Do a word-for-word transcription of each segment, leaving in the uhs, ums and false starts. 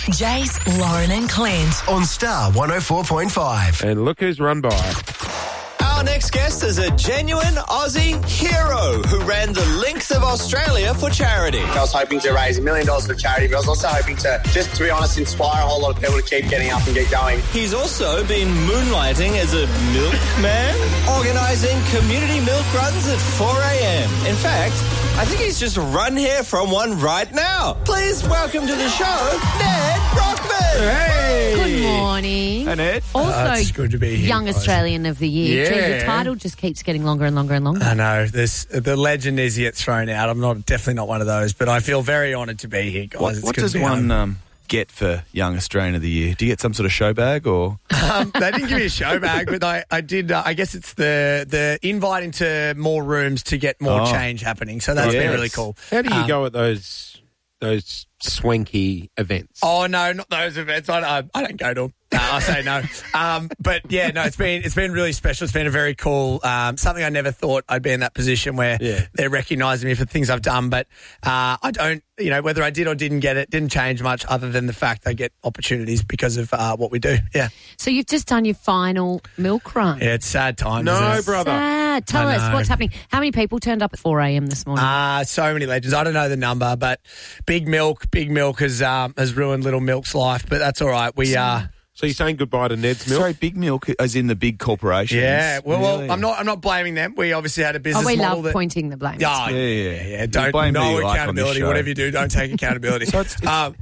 Jace, Lauren and Clint on Star one oh four point five. And look who's run by. Our next guest is a genuine Aussie hero who ran the length of Australia for charity. I was hoping to raise a million dollars for charity, but I was also hoping to, just to be honest, inspire a whole lot of people to keep getting up and get going. He's also been moonlighting as a milkman, organising community milk runs at four a.m. In fact, I think he's just run here from one right now. Please welcome to the show, Ned Brockman. Hey! Good morning. Hey, Ned. Also, Uh, it's good to be here, Young guys. Australian of the Year. Yeah. Gee, the title just keeps getting longer and longer and longer. I know. This, the legend is yet thrown out. I'm not definitely not one of those, but I feel very honoured to be here, guys. What, It's what good does to be one home. um, get for Young Australian of the Year? Do you get some sort of show bag or? Um, they didn't give me a show bag, but I, I did. Uh, I guess it's the the invite into more rooms to get more Oh. change happening. So that's Yes. been really cool. How do you Um, go at those those swanky events? Oh no, not those events. I, I, I don't go to them. No, I say no. Um, but yeah, no, it's been it's been really special. It's been a very cool um, something. I never thought I'd be in that position where Yeah. they're recognising me for things I've done. But uh, I don't, you know, whether I did or didn't get it didn't change much, other than the fact I get opportunities because of uh, what we do. Yeah, So you've just done your final milk run. yeah, it's sad times. No, isn't it? brother. Sad. Tell I us know. what's happening. How many people turned up at four a.m. this morning? Uh, so many legends. I don't know the number, but Big Milk, Big Milk has um, has ruined Little Milk's life, but that's all right. We uh, So you're saying goodbye to Ned's milk? Sorry, Big Milk as in the big corporations. yeah. Well, Really? well, I'm not. I'm not blaming them. We obviously had a business oh, we model love that. pointing the blame. Oh, yeah, Yeah, yeah, yeah. yeah. You Don't blame who no you like on this accountability. show. Whatever you do, don't take accountability. So it's- it's- um,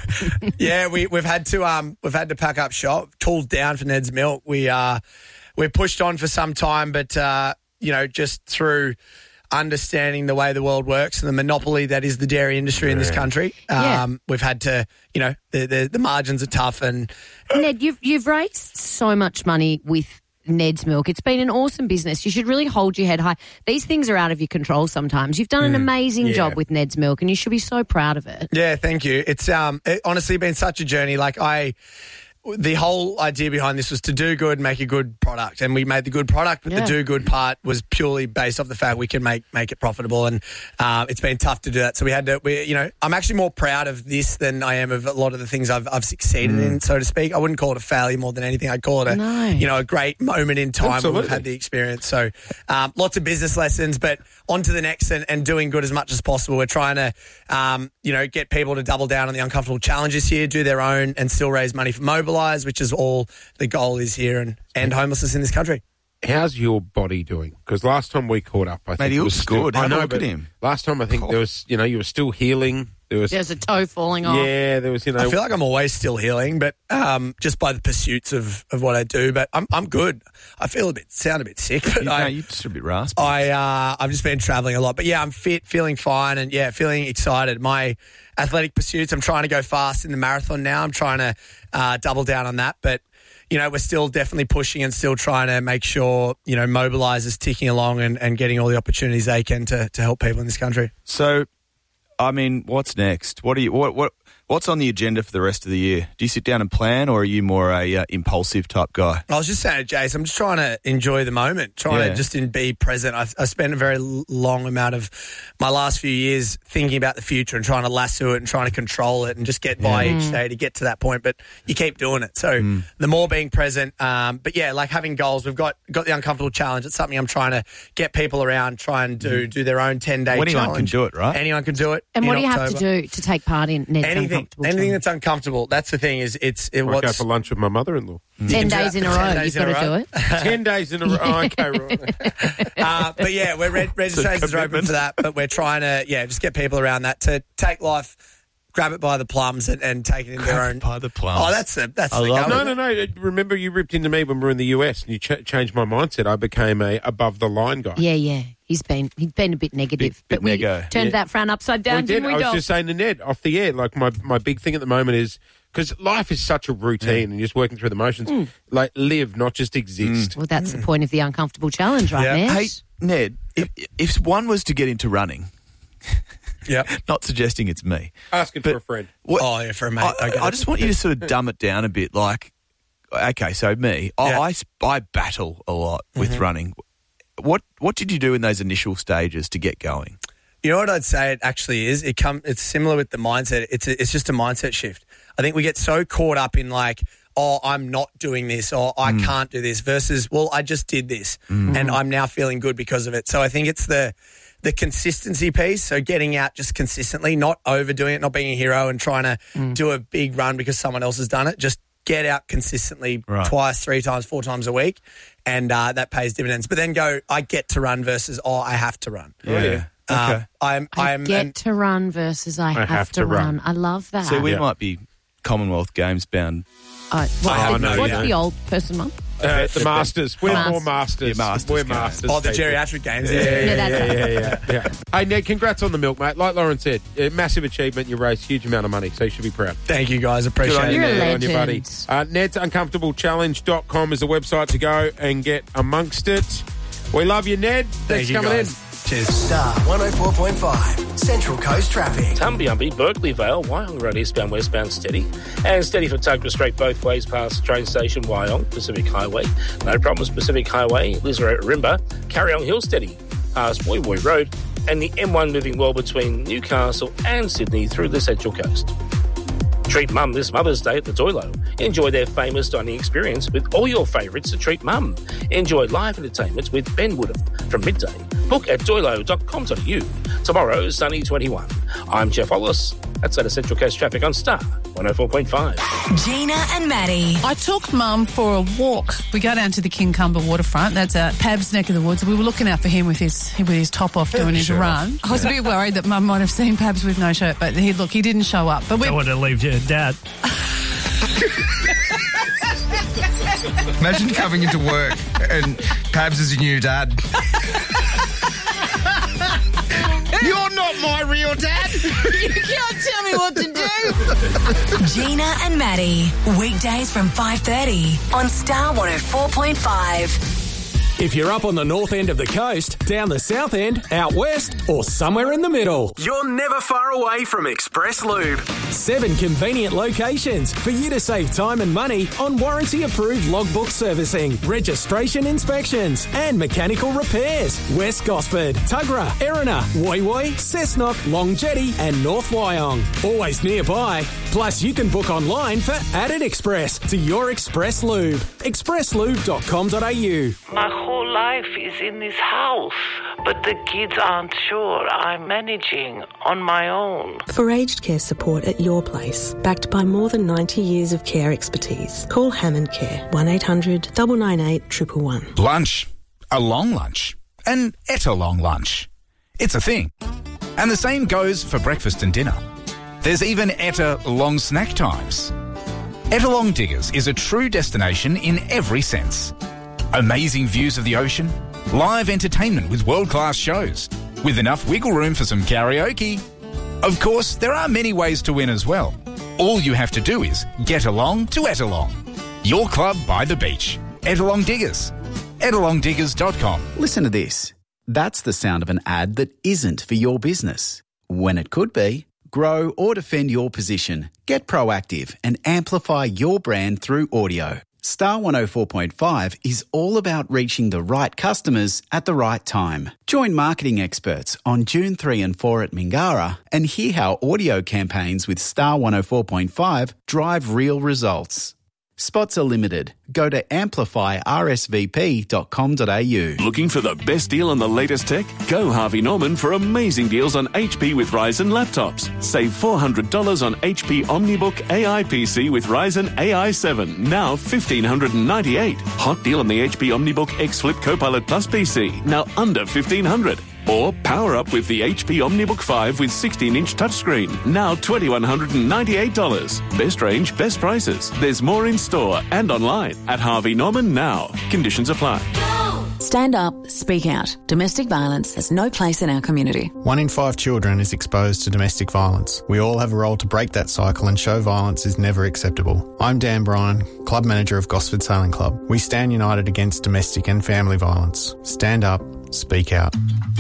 yeah, we we've had to um we've had to pack up shop, tools down for Ned's Milk. We uh we're pushed on for some time, but uh you know just through understanding the way the world works and the monopoly that is the dairy industry in this country, um, Yeah. we've had to you know the, the the margins are tough and Ned, you've you've raised so much money with Ned's Milk. It's been an awesome business. You should really hold your head high. These things are out of your control sometimes. You've done an amazing Mm, yeah. job with Ned's Milk, and you should be so proud of it. Yeah, thank you. It's um, it honestly been such a journey. Like I, the whole idea behind this was to do good, make a good product, and we made the good product. But Yeah. the do good part was purely based off the fact we can make make it profitable, and uh, it's been tough to do that. So we had to, we, you know, I'm actually more proud of this than I am of a lot of the things I've I've succeeded in, so to speak. I wouldn't call it a failure more than anything. I'd call it a, No. you know, a great moment in time where Absolutely. we've had the experience. So um, lots of business lessons, but on to the next and, and doing good as much as possible. We're trying to, um, you know, get people to double down on the uncomfortable challenges here, do their own and still raise money for Mobilise, which is all the goal is here, and end homelessness in this country. How's your body doing? Because last time we caught up, I think he it was looks still, good. I Have a know, look at but him. Last time I think there was, you know, you were still healing. There was, There's a toe falling off. yeah, there was, you know, I feel like I'm always still healing, but um, just by the pursuits of, of what I do. But I'm I'm good. I feel a bit, sound a bit sick, but You, I, no, you're just a bit raspy. I uh, I've just been traveling a lot, but yeah, I'm fit, feeling fine, and yeah, feeling excited. My athletic pursuits, I'm trying to go fast in the marathon now. I'm trying to uh, double down on that, but you know, we're still definitely pushing and still trying to make sure you know Mobilise is ticking along and, and getting all the opportunities they can to to help people in this country. So, I mean, what's next? What do you what what what's on the agenda for the rest of the year? Do you sit down and plan, or are you more a uh, impulsive type guy? I was just saying to Jace, I'm just trying to enjoy the moment, trying Yeah. to just in, be present. I, I spent a very l- long amount of my last few years thinking about the future and trying to lasso it and trying to control it and just get by each day to get to that point. But you keep doing it. So the more being present, um, but yeah, like having goals. We've got got the uncomfortable challenge. It's something I'm trying to get people around, try and do do their own ten day Anyone challenge. can do it, right? Anyone can do it. And in what do you October. have to do to take part in Ned's Anything, Uncomfortable anything Challenge? that's uncomfortable. That's the thing. Is it's it, I go what's for lunch with my mother-in-law. Ten do days that in a for ten row. days You've in got a to do row. it. Ten days in a row. Oh, okay, right. uh, but yeah, we're re- registrations are open for that. But we're trying to yeah just get people around that to take life, grab it by the plums, and, and take it in their own. By the plums. Oh, that's the that's I the love goal. No, no, no. Remember, you ripped into me when we were in the U S and you ch- changed my mindset. I became a above the line guy. Yeah, yeah. He's been he's been a bit negative, Bit- but bit we nego. turned Yeah. that frown upside down, we did. didn't we, I was Dol? just saying to Ned off the air, like my, my big thing at the moment is because life is such a routine and just working through the motions. Mm. Like live, not just exist. Well, that's the point of the uncomfortable challenge, right, Yeah. Ned? Hey, Ned, if, if one was to get into running, Yeah. not suggesting it's me. Asking But- for a friend. What, Oh, yeah, for a mate. I, I get I it. just want you to sort of dumb it down a bit. Like, okay, so me, I, Yeah. I, sp- I battle a lot with running. What What did you do in those initial stages to get going? You know what I'd say it actually is? It come. It's similar with the mindset. It's a, it's just a mindset shift. I think we get so caught up in like, oh, I'm not doing this, or I mm. can't do this, versus, well, I just did this, mm. and I'm now feeling good because of it. So I think it's the the consistency piece. So getting out just consistently, not overdoing it, not being a hero and trying to mm. do a big run because someone else has done it. Just get out consistently right. twice, three times, four times a week, and uh, that pays dividends. But then go, I get to run versus, oh, I have to run. Yeah. yeah. Uh, okay. I'm, I I'm, get and, to run versus I, I have, have to, to run. run. I love that. So we Yeah. might be Commonwealth Games bound. Uh, what's Oh, the, no, what's yeah. the old person one? Uh, the Masters. We're Masters. more Masters. Yeah, Masters We're games. Masters. oh, the people. geriatric games. Yeah, Yeah, yeah, Yeah, yeah, that's yeah, yeah, yeah, yeah. Hey, Ned, congrats on the milk, mate. Like Lauren said, a massive achievement. You raised a huge amount of money, so you should be proud. Thank you, guys. Appreciate Good on it. you, You're a Ned, on you, buddy. legend. Uh, Ned's Uncomfortable Challenge dot com is the website to go and get amongst it. We love you, Ned. Thanks Thank for you, coming guys. in. Cheers. Star one oh four point five, Central Coast Traffic. Tumbiumby, Berkeley Vale, Wyong Road eastbound, westbound steady. And steady for Tuggerah Street both ways past train station Wyong, Pacific Highway. No problems, Pacific Highway, Lisra Rimba, Carryong Hill steady past Woy Woy Road. And the M one moving well between Newcastle and Sydney through the Central Coast. Treat Mum this Mother's Day at the Doilo. Enjoy their famous dining experience with all your favourites to treat Mum. Enjoy live entertainment with Ben Woodham from midday. Book at doilo dot com dot a u. Tomorrow, sunny twenty-one. I'm Jeff Wallace. That's out of Central Coast Traffic on Star one oh four point five. Gina and Maddie. I took Mum for a walk. We go down to the Kincumber waterfront. That's at Pab's neck of the woods. We were looking out for him with his with his top off doing his Shirt run. I was a bit worried that Mum might have seen Pabs with no shirt, but he look, he didn't show up. But we Don't want to leave your dad. Imagine coming into work and Pabs is your new dad. You're not my real dad. you can't tell me what to do. Gina and Maddie. Weekdays from five thirty on Star one oh four point five. If you're up on the north end of the coast, down the south end, out west, or somewhere in the middle, you're never far away from Express Lube. Seven convenient locations for you to save time and money on warranty-approved logbook servicing, registration inspections, and mechanical repairs. West Gosford, Tuggerah, Erina, Woy Woy, Cessnock, Long Jetty, and North Wyong. Always nearby. Plus, you can book online for Added Express to your Express Lube. express lube dot com dot a u. My whole life is in this house, but the kids aren't sure I'm managing on my own. For aged care support at your place, backed by more than ninety years of care expertise, call Hammond Care, one eight hundred nine nine eight one one one. Lunch. A long lunch. An etta long lunch. It's a thing. And the same goes for breakfast and dinner. There's even etta long snack times. Ettalong Diggers is a true destination in every sense. Amazing views of the ocean, live entertainment with world-class shows, with enough wiggle room for some karaoke. Of course, there are many ways to win as well. All you have to do is get along to Ettalong. Your club by the beach. Ettalong Diggers. ettalong diggers dot com. Listen to this. That's the sound of an ad that isn't for your business. When it could be. Grow or defend your position. Get proactive and amplify your brand through audio. Star one oh four point five is all about reaching the right customers at the right time. Join marketing experts on June third and fourth at Mingara and hear how audio campaigns with Star one oh four point five drive real results. Spots are limited. Go to amplify r s v p dot com dot a u. Looking for the best deal on the latest tech? Go Harvey Norman for amazing deals on H P with Ryzen laptops. Save four hundred dollars on H P OmniBook A I P C with Ryzen A I seven, now one thousand five hundred ninety-eight dollars. Hot deal on the H P OmniBook X Flip Copilot Plus P C, now under fifteen hundred dollars. Or power up with the H P OmniBook five with sixteen inch touchscreen, now two thousand one hundred ninety-eight dollars. Best range, best prices. There's more in store and online at Harvey Norman now. Conditions apply. Stand up, speak out. Domestic violence has no place in our community. One in five children is exposed to domestic violence. We all have a role to break that cycle and show violence is never acceptable. I'm Dan Bryan, Club Manager of Gosford Sailing Club. We stand united against domestic and family violence. Stand up, speak out.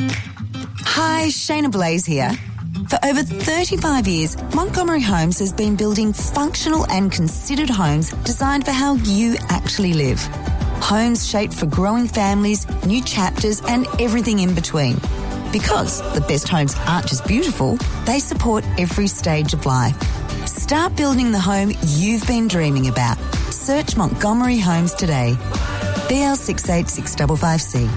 Hi, Shayna Blaze here. For over thirty-five years, Montgomery Homes has been building functional and considered homes designed for how you actually live. Homes shaped for growing families, new chapters and everything in between. Because the best homes aren't just beautiful, they support every stage of life. Start building the home you've been dreaming about. Search Montgomery Homes today. B L six eight six five five C.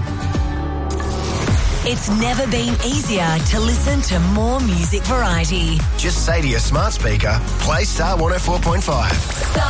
It's never been easier to listen to more music variety. Just say to your smart speaker, play Star one oh four point five. Star